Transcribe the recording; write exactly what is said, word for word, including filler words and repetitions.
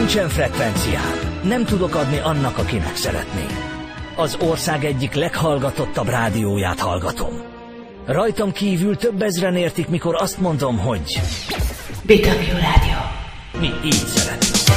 Nincsen frekvenciám. Nem tudok adni annak, akinek szeretné. Az ország egyik leghallgatottabb rádióját hallgatom. Rajtam kívül több ezren értik, mikor azt mondom, hogy... bé dupla vé Rádió. Mi így szeretünk.